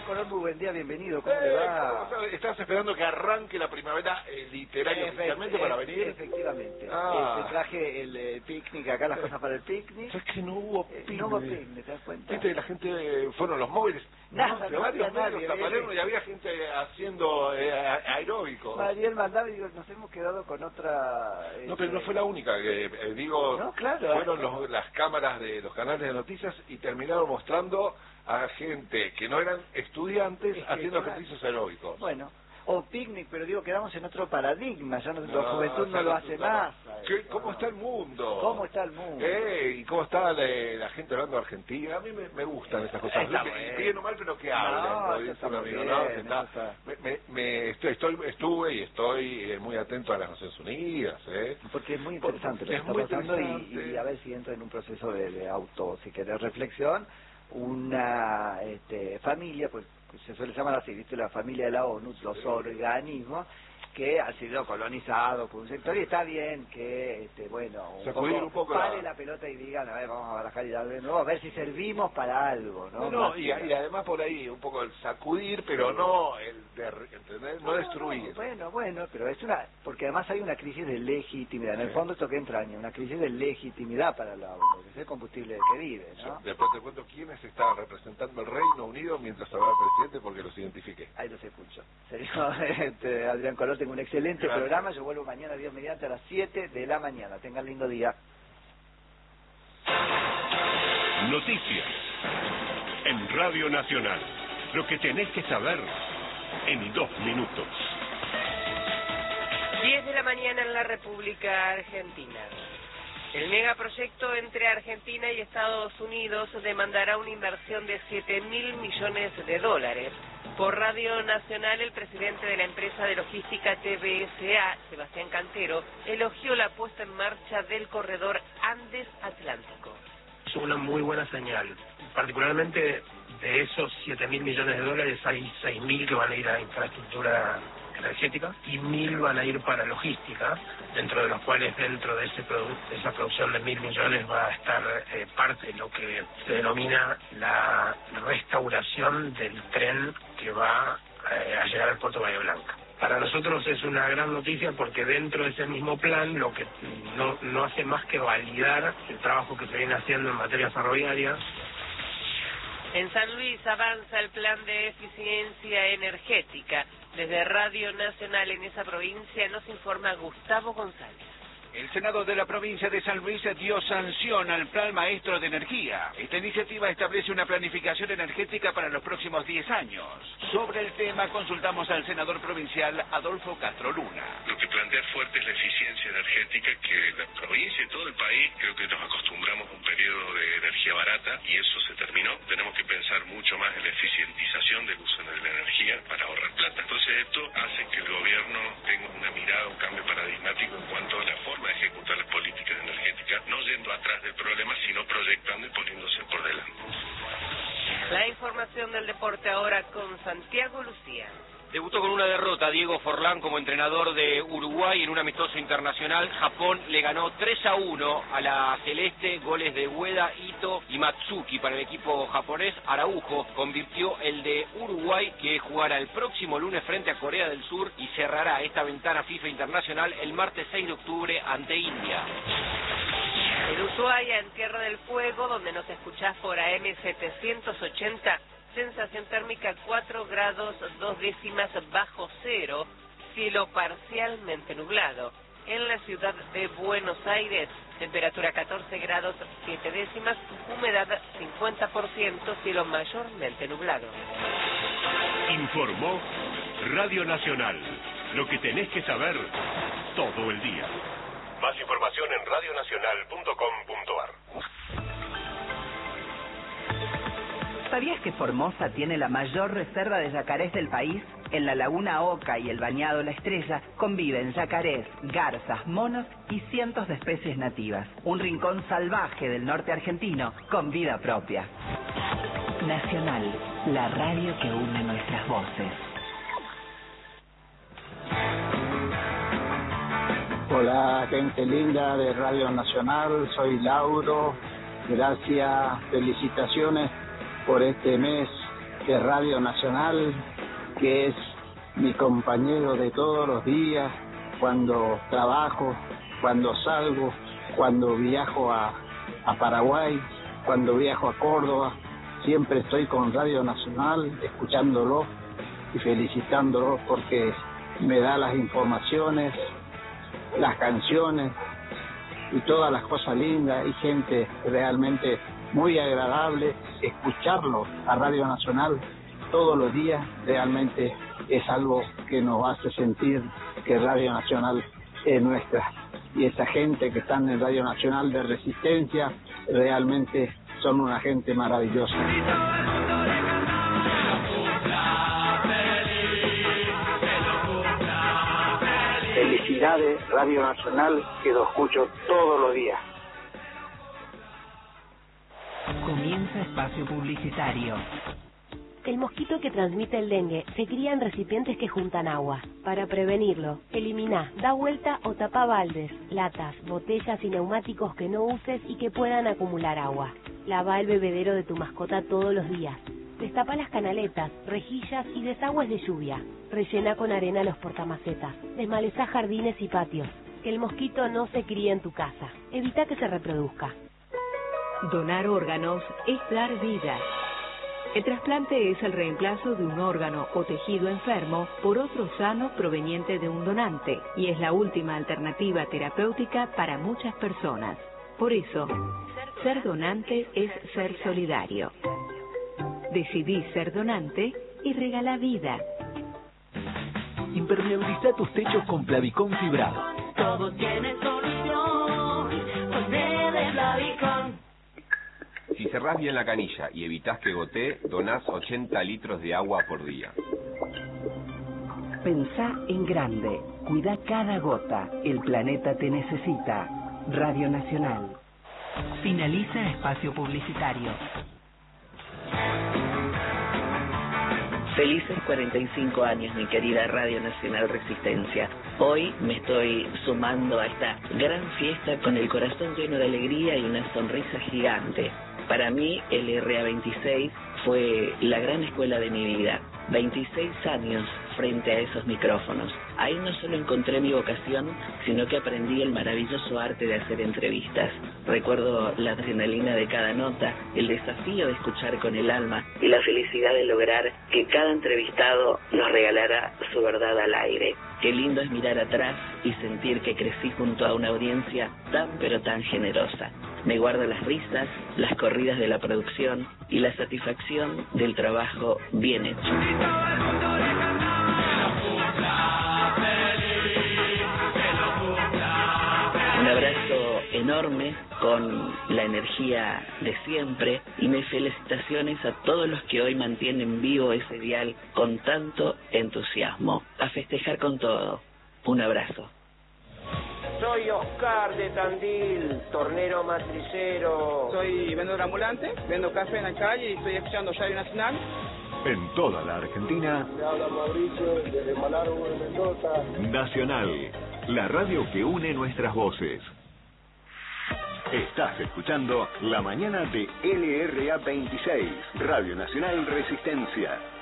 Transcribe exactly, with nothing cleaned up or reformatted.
Colón, muy buen día, bienvenido, ¿cómo eh, le va? ¿cómo ¿Estás esperando que arranque la primavera eh, literaria Efe oficialmente para venir? Efectivamente. Ah. Este, traje el eh, picnic, acá las cosas para el picnic. Es que no hubo Eh, picnic. no hubo picnic, ¿te das cuenta? Viste, la gente, eh, fueron los móviles. Nada, de no varios había nadie, medios a Palermo y había gente haciendo eh, a- aeróbico. Mariel mandaba y digo, nos hemos quedado con otra... No, pero no este, fue la única, que eh, digo, No, claro, fueron eh. los, las cámaras de los canales de noticias y terminaron mostrando a gente que no eran estudiantes Es que, haciendo claro. ejercicios aeróbicos. Bueno, o picnic, pero digo, quedamos en otro paradigma, ya no, No, la juventud no lo hace más. ¿Qué, ¿Cómo está el mundo? ¿Cómo está el mundo? Eh, ¿Y cómo está la, la gente hablando de Argentina? A mí me, me gustan estas cosas. Está Lo que- bueno. bien o mal, pero que hablen. No, como eso dice está un muy amigo, bien, ¿no? Que está- eso está- me, me, me- estoy, estoy- estuve y estoy eh, muy atento a las Naciones Unidas. ¿eh? Porque es muy interesante lo que Es está muy pasando y, interesante. y a ver si entra en un proceso de, de auto, si querés, reflexión. Una este, familia, pues se suele llamar así, ¿viste? La familia de la ONU, los organismos que ha sido colonizado por un sector y está bien que, este, bueno, un Sacudir poco, un poco pare la- la pelota y digan, a ver, vamos a barajar y dar de nuevo, a ver si servimos para algo, ¿no? No, no, Más y, que- y además por ahí un poco el sacudir, pero no el de, ¿entendés? No, destruir. Bueno, bueno, pero es una... Porque además hay una crisis de legitimidad. En el fondo esto que entraña, una crisis de legitimidad para la ONU, que es el combustible que vive, ¿no? Después te cuento quiénes estaban representando el Reino Unido mientras hablaba el presidente porque los identifiqué. Ahí los escucho. Señor este, Adrián Colón, tengo un excelente Gracias. programa. Yo vuelvo mañana, Dios mediante, a las siete de la mañana. Tengan lindo día. Noticias en Radio Nacional. Lo que tenés que saber en dos minutos. diez de la mañana en la República Argentina. El megaproyecto entre Argentina y Estados Unidos demandará una inversión de siete mil millones de dólares. Por Radio Nacional, el presidente de la empresa de logística T B S A, Sebastián Cantero, elogió la puesta en marcha del corredor Andes-Atlántico. Es una muy buena señal. Particularmente de esos siete mil millones de dólares hay seis mil que van a ir a infraestructura energética y mil van a ir para logística, dentro de los cuales dentro de ese producto, de esa producción de mil millones va a estar eh, parte de lo que se denomina la restauración del tren que va eh, a llegar al puerto de Bahía Blanca. Para nosotros es una gran noticia porque dentro de ese mismo plan lo que no, no hace más que validar el trabajo que se viene haciendo en materia ferroviaria. En San Luis avanza el plan de eficiencia energética. Desde Radio Nacional en esa provincia nos informa Gustavo González. El Senado de la provincia de San Luis dio sanción al Plan Maestro de Energía. Esta iniciativa establece una planificación energética para los próximos diez años. Sobre el tema consultamos al senador provincial Adolfo Castro Luna. Lo que plantea fuerte es la eficiencia energética, que la provincia y todo el país creo que nos acostumbramos a un periodo de energía barata y eso se terminó. Tenemos que pensar mucho más en la eficientización del uso de la energía para ahorrar plata. Entonces esto hace que el gobierno tenga una mirada, un cambio paradigmático en cuanto a la forma de ejecutar las políticas energéticas, no yendo atrás del problema, sino proyectando y poniéndose por delante. La información del deporte ahora con Santiago Lucía. Debutó con una derrota Diego Forlán como entrenador de Uruguay en un amistoso internacional. Japón le ganó tres a uno a la Celeste, goles de Ueda, Ito y Matsuki para el equipo japonés. Araujo convirtió el de Uruguay, que jugará el próximo lunes frente a Corea del Sur y cerrará esta ventana FIFA internacional el martes seis de octubre ante India. En Ushuaia, en Tierra del Fuego, donde nos escuchás por A M setecientos ochenta, sensación térmica cuatro grados dos décimas bajo cero, cielo parcialmente nublado. En la ciudad de Buenos Aires, temperatura catorce grados siete décimas, humedad cincuenta por ciento, cielo mayormente nublado. Informó Radio Nacional. Lo que tenés que saber todo el día. Más información en radionacional punto com punto a r. ¿Sabías que Formosa tiene la mayor reserva de yacarés del país? En la laguna Oca y el bañado La Estrella conviven yacarés, garzas, monos y cientos de especies nativas. Un rincón salvaje del norte argentino con vida propia. Nacional, la radio que une nuestras voces. Hola, gente linda de Radio Nacional, soy Lauro. Gracias, felicitaciones por este mes de Radio Nacional, que es mi compañero de todos los días, cuando trabajo, cuando salgo, cuando viajo a, a Paraguay, cuando viajo a Córdoba. Siempre estoy con Radio Nacional, escuchándolo y felicitándolo porque me da las informaciones, las canciones y todas las cosas lindas, y gente realmente muy agradable. Escucharlo a Radio Nacional todos los días realmente es algo que nos hace sentir que Radio Nacional es nuestra, y esa gente que están en Radio Nacional de Resistencia realmente son una gente maravillosa. Felicidades, Radio Nacional, que lo escucho todos los días. Comienza espacio publicitario. El mosquito que transmite el dengue se cría en recipientes que juntan agua. Para prevenirlo, elimina, da vuelta o tapa baldes, latas, botellas y neumáticos que no uses y que puedan acumular agua. Lava el bebedero de tu mascota todos los días. Destapa las canaletas, rejillas y desagües de lluvia. Rellena con arena los portamacetas. Desmaleza jardines y patios. Que el mosquito no se críe en tu casa. Evita que se reproduzca. Donar órganos es dar vida. El trasplante es el reemplazo de un órgano o tejido enfermo por otro sano proveniente de un donante, y es la última alternativa terapéutica para muchas personas. Por eso, ser donante es ser solidario. Decidí ser donante y regala vida. Impermeabiliza tus techos con Plavicón fibrado. Todo tiene solución, ponte de Plavicón. Si cerrás bien la canilla y evitás que gotee, donás ochenta litros de agua por día. Pensá en grande. Cuida cada gota. El planeta te necesita. Radio Nacional. Finaliza espacio publicitario. Felices cuarenta y cinco años, mi querida Radio Nacional Resistencia. Hoy me estoy sumando a esta gran fiesta con el corazón lleno de alegría y una sonrisa gigante. Para mí, el R A veintiséis fue la gran escuela de mi vida. veintiséis años frente a esos micrófonos. Ahí no solo encontré mi vocación, sino que aprendí el maravilloso arte de hacer entrevistas. Recuerdo la adrenalina de cada nota, el desafío de escuchar con el alma y la felicidad de lograr que cada entrevistado nos regalara su verdad al aire. Qué lindo es mirar atrás y sentir que crecí junto a una audiencia tan pero tan generosa. Me guardo las risas, las corridas de la producción y la satisfacción del trabajo bien hecho. Un abrazo enorme con la energía de siempre y mis felicitaciones a todos los que hoy mantienen vivo ese dial con tanto entusiasmo. A festejar con todo. Un abrazo. Soy Oscar de Tandil, tornero matricero. Soy vendedor ambulante, vendo café en la calle y estoy escuchando Radio Nacional. En toda la Argentina. Me habla Mauricio desde Malargüe de Mendoza. Nacional, la radio que une nuestras voces. Estás escuchando La Mañana de L R A veintiséis, Radio Nacional Resistencia.